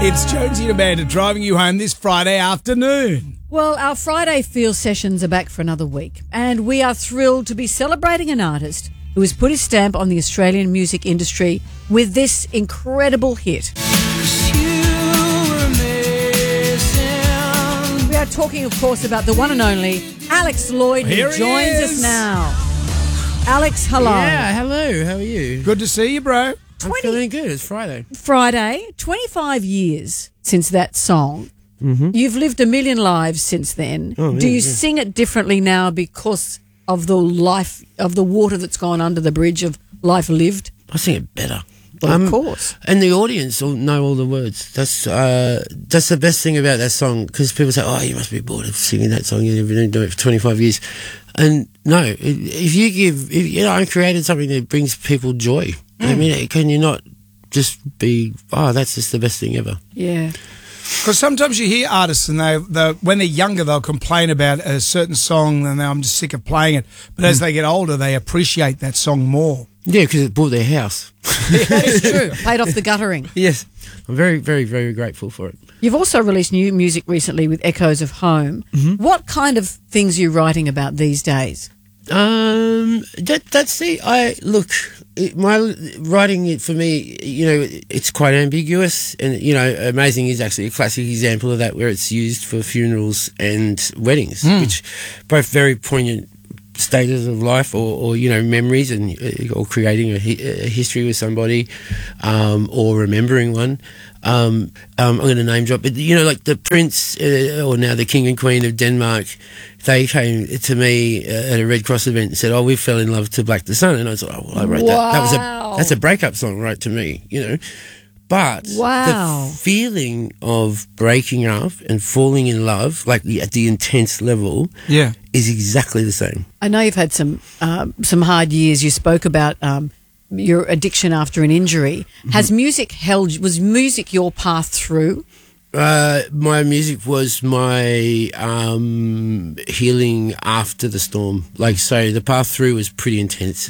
It's Jonesy and Amanda driving you home this Friday afternoon. Well, our Friday Feel Sessions are back for another week, and we are thrilled to be celebrating an artist who has put his stamp on the Australian music industry with this incredible hit. We are talking, of course, about the one and only Alex Lloyd, who joins us now. Alex, hello. Yeah, hello. How are you? Good to see you, bro. I'm feeling good. It's Friday. 25 years since that song. Mm-hmm. You've lived a million lives since then. Oh, Do you sing it differently now because of the life, of the water that's gone under the bridge of life lived? I sing it better. Well, of course. And the audience will know all the words. That's the best thing about that song, because people say, oh, you must be bored of singing that song. You've been doing it for 25 years. And no, if I created something that brings people joy. I mean, can you not just be, that's just the best thing ever? Yeah. Because sometimes you hear artists and when they're younger, they'll complain about a certain song and I'm just sick of playing it. But as they get older, they appreciate that song more. Yeah, because it bought their house. That is true. Paid off the guttering. Yes. I'm very, very, very grateful for it. You've also released new music recently with Echoes of Home. Mm-hmm. What kind of things are you writing about these days? My writing it for me, it's quite ambiguous, and Amazing is actually a classic example of that, where it's used for funerals and weddings, which both very poignant stages of life, or memories, and or creating a history with somebody, or remembering one. I'm going to name drop, but like the Prince, or now the King and Queen of Denmark, they came to me at a Red Cross event and said, we fell in love to Black the Sun. And I was like, I wrote that. That's a breakup song, right, to me, But the feeling of breaking up and falling in love, like at the intense level, is exactly the same. I know you've had some hard years. You spoke about your addiction after an injury. Was music your path through? My music was my healing after the storm. So the path through was pretty intense.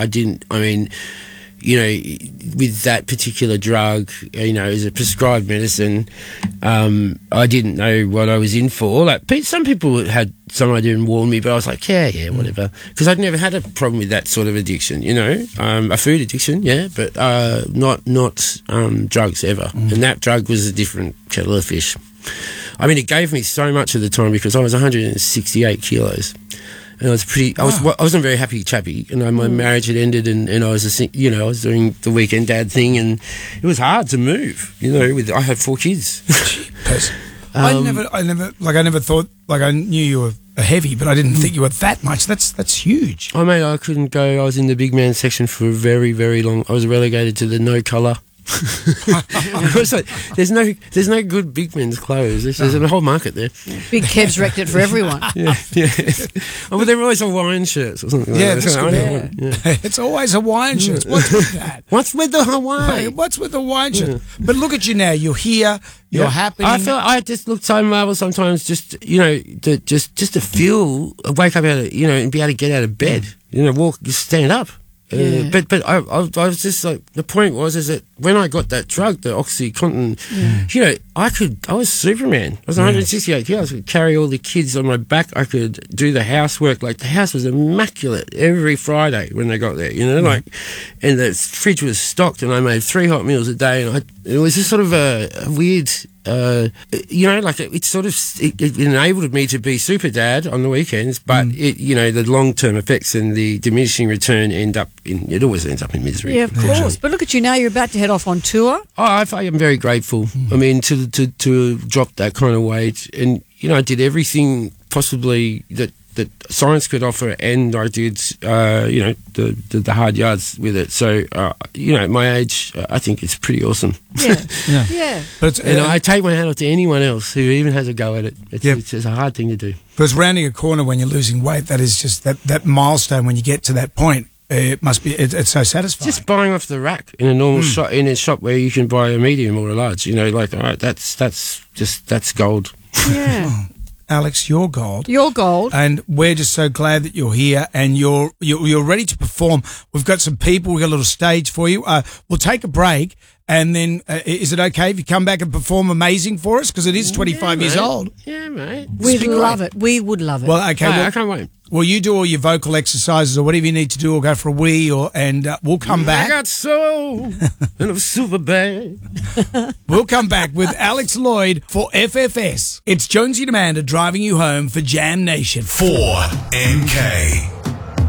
With that particular drug, as a prescribed medicine, I didn't know what I was in for. Some people had some idea and warned me, but I was like, yeah, whatever. Because I'd never had a problem with that sort of addiction, a food addiction, but not drugs ever. And that drug was a different kettle of fish. I mean, it gave me so much at the time, because I was 168 kilos. And I wasn't very happy chappy. My marriage had ended, and I was I was doing the weekend dad thing, and it was hard to move. I had 4 kids. I never thought, I knew you were heavy, but I didn't think you were that much. That's huge. I couldn't go. I was in the big man section for a very, very long. I was relegated to the no colour. There's no good big men's clothes. There's a whole market there. Big Kev's wrecked it for everyone. Yeah. But they're always Hawaiian shirts or something. It's always Hawaiian shirts. What's with that? What's with the Hawaii? What's with the Hawaiian shirt? But look at you now. You're here. You're happy. I just look so marvelous sometimes. Just to feel, wake up out of, and be able to get out of bed. Walk, just stand up. But I was just like, the point is that when I got that drug, the OxyContin, I was Superman. I was 168 kilos. I could carry all the kids on my back. I could do the housework. The house was immaculate every Friday when they got there, and the fridge was stocked, and I made 3 hot meals a day, and it was just sort of a weird, it enabled me to be super dad on the weekends, but the long-term effects and the diminishing return it always ends up in misery. Yeah, of course. But look at you now, you're about to head off on tour. I am very grateful. I mean, to drop that kind of weight, and, I did everything possibly that science could offer, and I did, the hard yards with it. So, at my age, I think it's pretty awesome. Yeah. But I take my hat off to anyone else who even has a go at it. It's a hard thing to do. But it's rounding a corner when you're losing weight. That is just that milestone when you get to that point. It must be. It's so satisfying. Just buying off the rack in a normal shop, in a shop where you can buy a medium or a large. All right, that's gold. Yeah. Alex, you're gold. You're gold. And we're just so glad that you're here and you're ready to perform. We've got some people. We've got a little stage for you. We'll take a break And then, is it okay if you come back and perform amazing for us? Because it is 25 years old. Yeah, mate. We'd love it. We would love it. Well, okay. I can't wait. Well, you do all your vocal exercises or whatever you need to do, or go for a wee, and we'll come I back. got soul and I'm super bad. We'll come back with Alex Lloyd for FFS. It's Jonesy and Amanda driving you home for Jam Nation. 4MK.